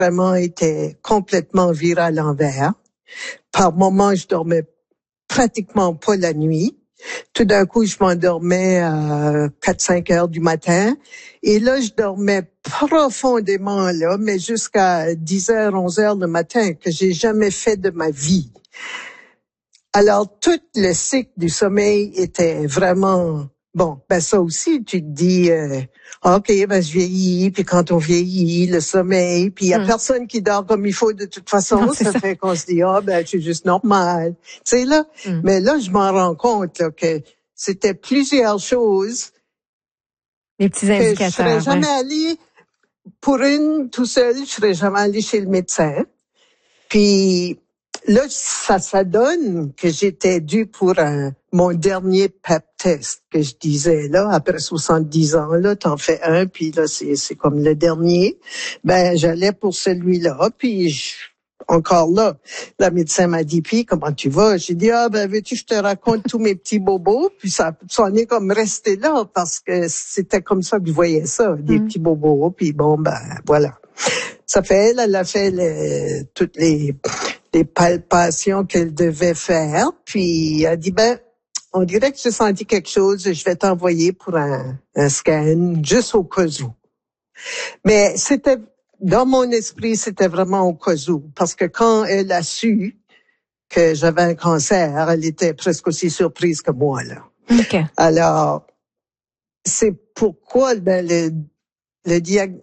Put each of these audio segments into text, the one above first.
vraiment été complètement virée à l'envers. Par moments, je dormais pratiquement pas la nuit. Tout d'un coup, je m'endormais à 4-5 heures du matin. Et là, je dormais profondément, là, mais jusqu'à 10 heures, 11 heures le matin, que j'ai jamais fait de ma vie. Alors, tout le cycle du sommeil était vraiment bon. Ben ça aussi, tu te dis, ok, ben je vieillis, puis quand on vieillit, le sommeil, puis il y a personne qui dort comme il faut de toute façon. Non, ça fait qu'on se dit, ben c'est juste normal, tu sais là. Mais là, je m'en rends compte là, que c'était plusieurs choses. Les petits que indicateurs. Je serais jamais allée pour une tout seul. Je serais jamais allée chez le médecin. Puis là, ça donne que j'étais due pour mon dernier PEP test que je disais là, après 70 ans, là, t'en fais un, puis là, c'est comme le dernier. Ben, j'allais pour celui-là, puis encore là, la médecin m'a dit, puis comment tu vas? J'ai dit, ben, veux-tu, je te raconte tous mes petits bobos? Puis ça en est comme resté là, parce que c'était comme ça que je voyais ça, des petits bobos, puis bon, ben, voilà. Ça fait, elle a fait toutes les palpations qu'elle devait faire, puis elle a dit, ben, on dirait que j'ai senti quelque chose, je vais t'envoyer pour un scan, juste au cas où. Mais c'était, dans mon esprit, c'était vraiment au cas où, parce que quand elle a su que j'avais un cancer, elle était presque aussi surprise que moi, là. Okay. Alors, c'est pourquoi, ben, le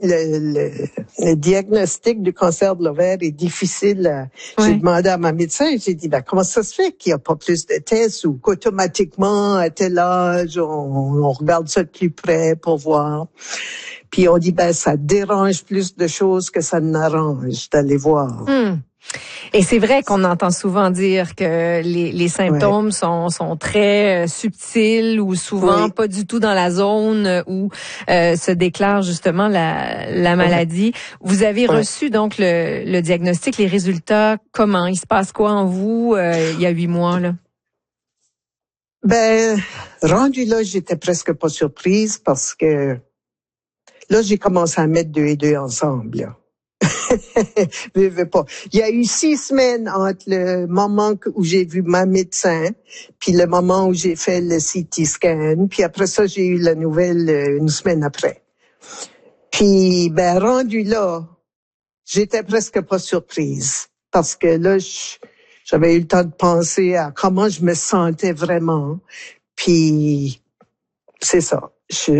diagnostic du cancer de l'ovaire est difficile. J'ai demandé à ma médecin, j'ai dit, ben, comment ça se fait qu'il n'y a pas plus de tests ou qu'automatiquement, à tel âge, on regarde ça de plus près pour voir. Puis on dit, ben, ça dérange plus de choses que ça n'arrange d'aller voir. Et c'est vrai qu'on entend souvent dire que les symptômes sont très subtils ou souvent pas du tout dans la zone où se déclare justement la maladie. Vous avez reçu donc le diagnostic, les résultats, comment? Il se passe quoi en vous il y a 8 mois, là? Ben, rendu là, j'étais presque pas surprise parce que là, j'ai commencé à mettre 2 et 2 ensemble, là. Pas. Il y a eu 6 semaines entre le moment où j'ai vu ma médecin, puis le moment où j'ai fait le CT scan, puis après ça, j'ai eu la nouvelle une semaine après. Puis, ben, rendu là, j'étais presque pas surprise, parce que là, j'avais eu le temps de penser à comment je me sentais vraiment, puis c'est ça.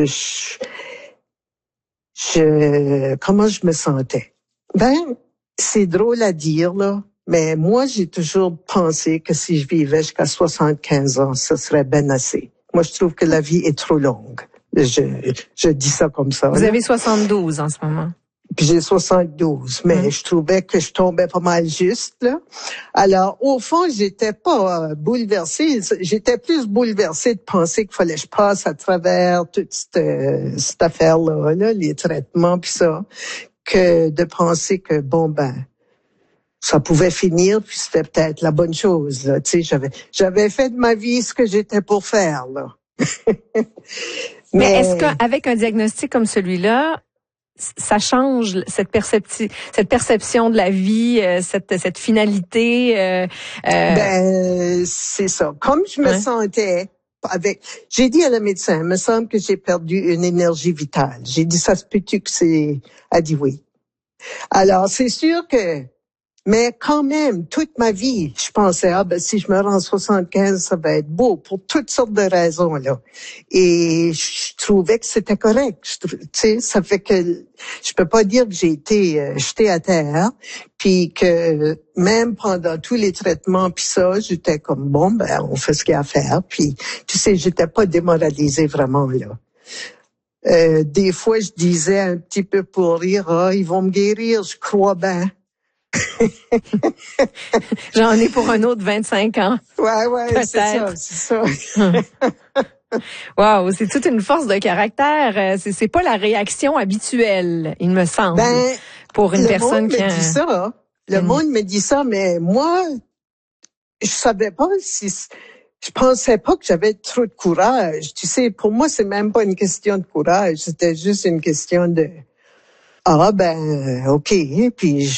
Comment je me sentais? Ben, c'est drôle à dire, là, mais moi, j'ai toujours pensé que si je vivais jusqu'à 75 ans, ce serait ben assez. Moi, je trouve que la vie est trop longue. Je dis ça comme ça. Vous avez 72 en ce moment. Puis j'ai 72, mais je trouvais que je tombais pas mal juste, là. Alors, au fond, j'étais pas bouleversée. J'étais plus bouleversée de penser qu'il fallait que je passe à travers toute cette affaire-là, là, les traitements puis ça, que de penser que, bon, ben, ça pouvait finir, puis c'était peut-être la bonne chose, là. Tu sais, j'avais fait de ma vie ce que j'étais pour faire, là. Mais est-ce qu'avec un diagnostic comme celui-là, ça change cette perception de la vie, cette finalité? Ben, c'est ça. Comme je me sentais j'ai dit à la médecin, il me semble que j'ai perdu une énergie vitale. J'ai dit, ça se peut-tu que c'est, elle dit oui. Alors, c'est sûr que, mais quand même, toute ma vie, je pensais, ben, si je me rends 75, ça va être beau, pour toutes sortes de raisons, là. Et je trouvais que c'était correct. Tu sais, ça fait que, je peux pas dire que j'ai été jetée à terre, puis que même pendant tous les traitements, puis ça, j'étais comme, bon, ben, on fait ce qu'il y a à faire, puis, tu sais, j'étais pas démoralisée vraiment, là. Des fois, je disais un petit peu pour rire, ils vont me guérir, je crois bien. J'en ai pour un autre 25 ans. Ouais, c'est ça. Wow, c'est toute une force de caractère. C'est pas la réaction habituelle, il me semble, ben, pour une personne qui me dit ça. Le monde me dit ça, mais moi, je savais pas je pensais pas que j'avais trop de courage. Tu sais, pour moi, c'est même pas une question de courage. C'était juste une question de, Ah ben, OK. Puis